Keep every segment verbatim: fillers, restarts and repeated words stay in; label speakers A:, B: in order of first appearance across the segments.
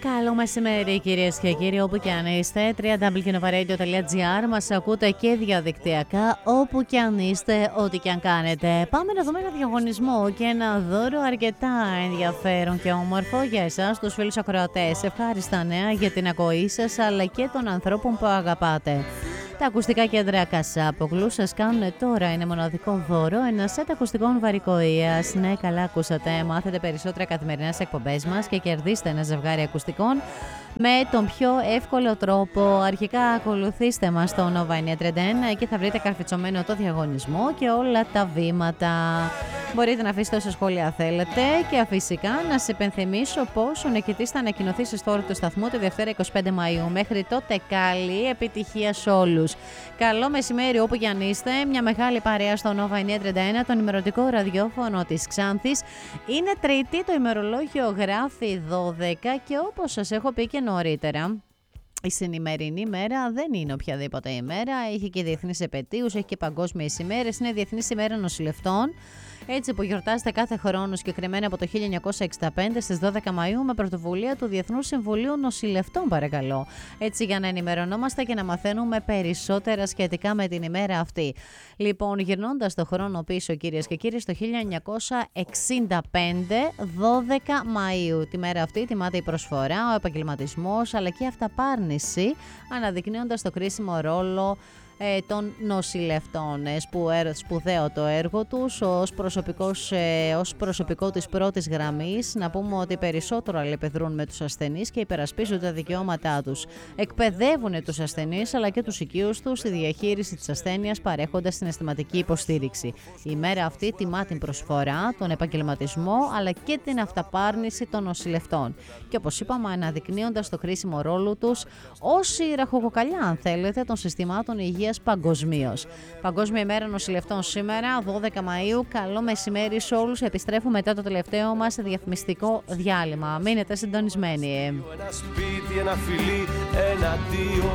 A: Καλό μεσημέρι κυρίες και κύριοι, όπου και αν είστε. double-u double-u double-u τελεία nova radio τελεία gr. Μας ακούτε και διαδικτυακά, όπου και αν είστε, ό,τι και αν κάνετε. Πάμε να δούμε ένα διαγωνισμό και ένα δώρο αρκετά ενδιαφέρον και όμορφο για εσάς, τους φίλους ακροατές. Ευχάριστα νέα για την ακοή σας, αλλά και των ανθρώπων που αγαπάτε. Τα ακουστικά κέντρα Κασάπογλου σας κάνουν τώρα ένα μοναδικό δώρο, ένα σετ ακουστικών βαρικοΐας. Ναι, καλά ακούσατε. Μάθετε περισσότερα καθημερινά στις εκπομπές μας και κερδίστε ένα ζευγάρι ακουστικών με τον πιο εύκολο τρόπο. Αρχικά ακολουθήστε μας στο Nova εννιακόσια τριάντα ένα και θα βρείτε καρφιτσωμένο το διαγωνισμό και όλα τα βήματα. Μπορείτε να αφήσετε όσα σχόλια θέλετε και φυσικά να σας υπενθυμίσω πως ο νικητής θα ανακοινωθεί στη story του σταθμού τη Δευτέρα εικοστή πέμπτη Μαΐου. Μέχρι τότε καλή επιτυχία σε όλους. Καλό μεσημέρι όπου και αν είστε. Μια μεγάλη παρέα στο Nova εννιακόσια τριάντα ένα, το ημερωτικό ραδιόφωνο της Ξάνθης. Είναι Τρίτη, το ημερολόγιο γράφει δώδεκα και όπως σας έχω πει και νωρίτερα, η σημερινή ημέρα δεν είναι οποιαδήποτε ημέρα. Έχει και διεθνείς επετείους, έχει και παγκόσμιες ημέρες. Είναι Διεθνής ημέρα νοσηλευτών. Έτσι που γιορτάζεται κάθε χρόνο, συγκεκριμένα από το χίλια εννιακόσια εξήντα πέντε στις δώδεκα Μαΐου, με πρωτοβουλία του Διεθνούς Συμβουλίου Νοσηλευτών, παρακαλώ. Έτσι για να ενημερωνόμαστε και να μαθαίνουμε περισσότερα σχετικά με την ημέρα αυτή. Λοιπόν, γυρνώντας το χρόνο πίσω, κυρίες και κύριοι, στο χίλια εννιακόσια εξήντα πέντε, δώδεκα Μαΐου. Τη μέρα αυτή τιμάται η προσφορά, ο επαγγελματισμός αλλά και η αυταπάρνηση, αναδεικνύοντας το κρίσιμο ρόλο Ε, των νοσηλευτών. Ε, σπουδαίο το έργο τους ως, προσωπικός, ε, ως προσωπικό της πρώτης γραμμής. Να πούμε ότι περισσότερο αλληλεπιδρούν με τους ασθενείς και υπερασπίζουν τα δικαιώματά τους. Εκπαιδεύουν τους ασθενείς αλλά και τους οικείους τους στη διαχείριση της ασθένειας, παρέχοντας την αισθηματική υποστήριξη. Η μέρα αυτή τιμά την προσφορά, τον επαγγελματισμό αλλά και την αυταπάρνηση των νοσηλευτών. Και όπως είπαμε, αναδεικνύοντας το χρήσιμο ρόλο τους ως η ραχοκοκαλιά, αν θέλετε, των συστημάτων υγείας παγκοσμίως. Παγκόσμια ημέρα νοσηλευτών σήμερα, δώδεκα Μαΐου. Καλό μεσημέρι σε όλους. Επιστρέφουμε μετά το τελευταίο μας διαφημιστικό διάλειμμα. Μείνετε συντονισμένοι.
B: Ένα σπίτι, ένα φιλί, ένα αντίο.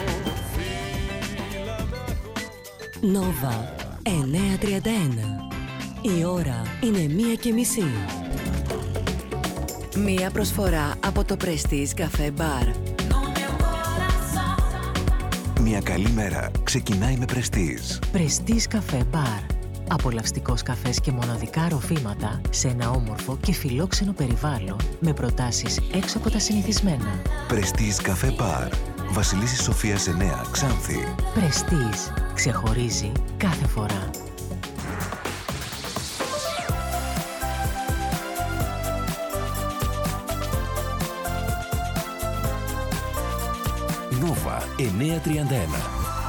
C: Nova εννιακόσια τριάντα ένα. Η ώρα είναι μία και μισή. Μία προσφορά από το Prestige Café Bar.
D: Μια καλή μέρα ξεκινάει με Prestige.
C: Prestige Café Bar. Απολαυστικός καφές και μοναδικά ροφήματα σε ένα όμορφο και φιλόξενο περιβάλλον με προτάσεις έξω από τα συνηθισμένα.
D: Prestige Café Bar. Βασιλίσσης Σοφίας εννέα, Ξάνθη.
C: Prestige. Ξεχωρίζει κάθε φορά.
D: Nova εννιακόσια τριάντα ένα.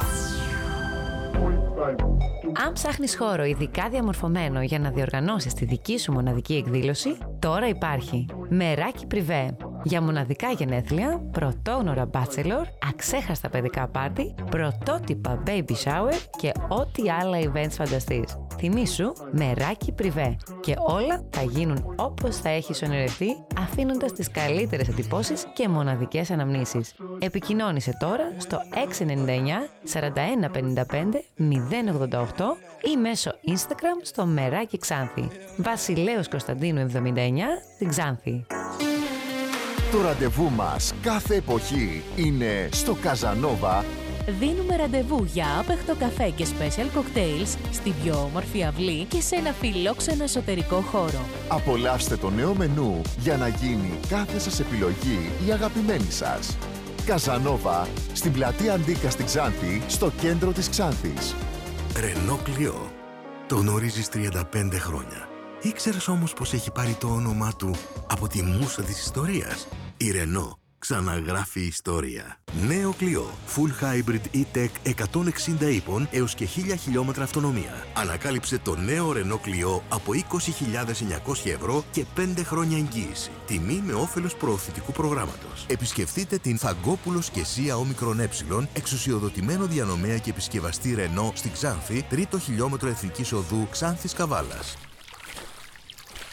E: Αν ψάχνεις χώρο ειδικά διαμορφωμένο για να διοργανώσεις τη δική σου μοναδική εκδήλωση, τώρα υπάρχει. Μεράκι Πριβέ. Για μοναδικά γενέθλια, πρωτόγνωρα bachelor, αξέχαστα παιδικά πάρτι, πρωτότυπα baby shower και ό,τι άλλα events φανταστείς. Θυμήσου, Μεράκι Πριβέ. Και όλα θα γίνουν όπως θα έχεις ονειρευτεί, αφήνοντας τις καλύτερες εντυπώσεις και μοναδικές αναμνήσεις. Επικοινώνησε τώρα στο έξι εννιά εννιά σαράντα ένα πενήντα πέντε μηδέν ογδόντα οκτώ ή μέσω Instagram στο Μεράκι Ξάνθη. Βασιλέως Κωνσταντίνου εβδομήντα εννιά στην Ξάνθη.
F: Το ραντεβού μας κάθε εποχή είναι στο Καζανόβα.
G: Δίνουμε ραντεβού για άπεχτο καφέ και special cocktails στην πιο όμορφη αυλή και σε ένα φιλόξενο εσωτερικό χώρο.
F: Απολαύστε το νέο μενού για να γίνει κάθε σας επιλογή η αγαπημένη σας. Καζανόβα, στην πλατεία Αντίκα στην Ξάνθη, στο κέντρο της Ξάνθης.
H: Ρενό Κλειό. Το γνωρίζεις τριάντα πέντε χρόνια. Ήξερες όμως πως έχει πάρει το όνομά του από τη μούσα της ιστορίας? Η Ρενό ξαναγράφει ιστορία. Νέο Κλειό. Full Hybrid E-Tech εκατόν εξήντα ύπων έως και χίλια χιλιόμετρα αυτονομία. Ανακάλυψε το νέο Ρενό Κλειό από είκοσι χιλιάδες εννιακόσια ευρώ και πέντε χρόνια εγγύηση. Τιμή με όφελος προωθητικού προγράμματος. Επισκεφτείτε την Φαγκόπουλος και Σία Όμικρον Ε, εξουσιοδοτημένο διανομέα και επισκευαστή Ρενό στη Ξάνθη, τρίτο χιλιόμετρο Εθνικής Οδού Ξάνθης Καβάλας.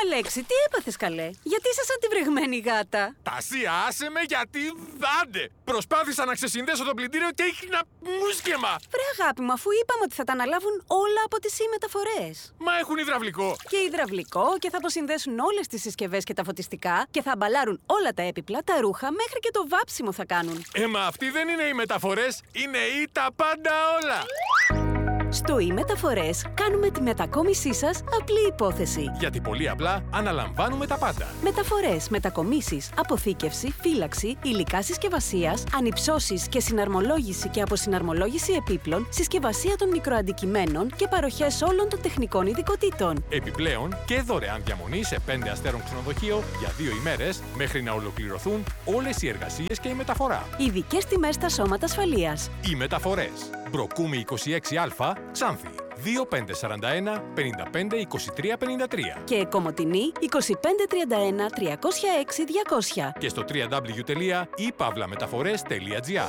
I: Αλέξη, τι έπαθες καλέ? Γιατί είσαι σαν τη βρεγμένη γάτα?
J: Τασία, άσε με γιατί δάντε. Προσπάθησα να ξεσυνδέσω το πλυντήριο και έγινα μουσκεμα.
I: Βρε αγάπη μου, αφού είπαμε ότι θα τα αναλάβουν όλα από τις e-μεταφορές.
J: Μα έχουν υδραυλικό.
I: Και υδραυλικό και θα αποσυνδέσουν όλες τις συσκευές και τα φωτιστικά και θα αμπαλάρουν όλα τα έπιπλα, τα ρούχα, μέχρι και το βάψιμο θα κάνουν.
J: Ε, μα αυτοί δεν είναι οι μεταφορές, είναι ή τα πάντα όλα.
I: Στο e-μεταφορές κάνουμε τη μετακόμισή σας απλή υπόθεση.
J: Γιατί πολύ απλά αναλαμβάνουμε τα πάντα.
I: Μεταφορές, μετακομίσεις, αποθήκευση, φύλαξη, υλικά συσκευασίας, ανυψώσεις και συναρμολόγηση και αποσυναρμολόγηση επίπλων, συσκευασία των μικροαντικειμένων και παροχές όλων των τεχνικών ειδικοτήτων.
J: Επιπλέον και δωρεάν διαμονή σε πέντε αστέρων ξενοδοχείο για δύο ημέρες μέχρι να ολοκληρωθούν όλες οι εργασίες και η μεταφορά.
I: Ειδικές τιμές στα σώματα ασφαλείας.
J: Οι μεταφορές. Μπροκούμη είκοσι έξι α, Ξάνθη. δύο πέντε τέσσερα ένα πέντε πέντε είκοσι τρία πενήντα τρία.
I: Και Κομοτηνή είκοσι πέντε τριάντα ένα τριακόσια έξι διακόσια.
J: Και στο double-u double-u double-u τελεία i pavla metaphores τελεία gr.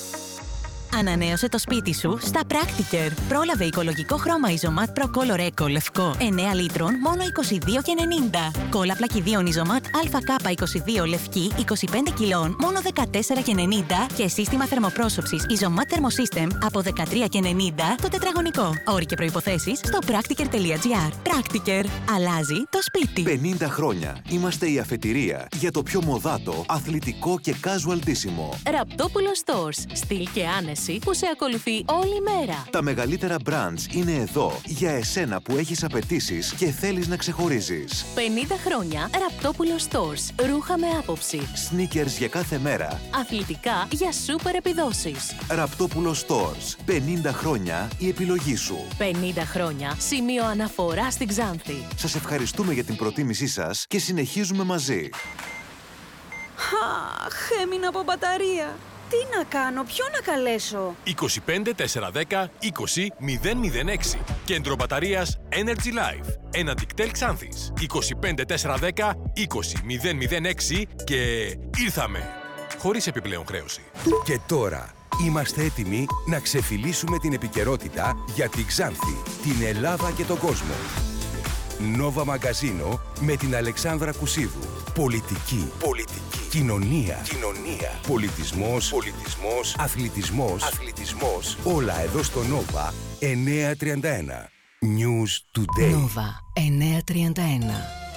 K: Ανανέωσε το σπίτι σου στα Practiker. Πρόλαβε οικολογικό χρώμα Isomat Pro Color Eco λευκό εννέα λίτρων μόνο είκοσι δύο και ενενήντα. Κόλλα πλακιδίων Isomat έι κέι είκοσι δύο λευκή είκοσι πέντε κιλών μόνο δεκατέσσερα και ενενήντα και σύστημα θερμοπρόσωψης Isomat Thermosystem από δεκατρία και ενενήντα το τετραγωνικό. Όροι και προϋποθέσεις στο practiker τελεία gr. Practiker. Αλλάζει το σπίτι.
D: πενήντα χρόνια είμαστε η αφετηρία για το πιο μοδάτο, αθλητικό και casual ντύσιμο.
G: Ραπτόπουλο Stores. Στυλ και άνεση που σε ακολουθεί όλη μέρα.
D: Τα μεγαλύτερα brands είναι εδώ για εσένα που έχεις απαιτήσεις και θέλεις να ξεχωρίζεις.
G: πενήντα χρόνια Ραπτόπουλο Stores. Ρούχα με άποψη.
D: Sneakers για κάθε μέρα.
G: Αθλητικά για σούπερ επιδόσεις.
D: Ραπτόπουλο Stores. πενήντα χρόνια η επιλογή σου.
G: πενήντα χρόνια σημείο αναφορά στην Ξάνθη.
D: Σας ευχαριστούμε για την προτίμησή σας και συνεχίζουμε μαζί.
I: Αχ, έμεινα από μπαταρία. Τι να κάνω, ποιο να καλέσω?
J: είκοσι πέντε τετρακόσια δέκα είκοσι μηδέν μηδέν έξι. Κέντρο μπαταρίας Energy Life. Ένα Dictel Ξάνθης. είκοσι πέντε τετρακόσια δέκα είκοσι μηδέν μηδέν έξι και ήρθαμε. Χωρίς επιπλέον χρέωση.
L: Και τώρα είμαστε έτοιμοι να ξεφυλίσουμε την επικαιρότητα για την Ξάνθη, την Ελλάδα και τον κόσμο. Νόβα Μαγκαζίνο με την Αλεξάνδρα Κουσίδου. Πολιτική. Πολιτική. Κοινωνία. Κοινωνία. Πολιτισμός. Πολιτισμός. Αθλητισμός. Αθλητισμός. Όλα εδώ στο Νόβα εννιακόσια τριάντα ένα. News Today.
K: Νόβα εννιακόσια τριάντα ένα.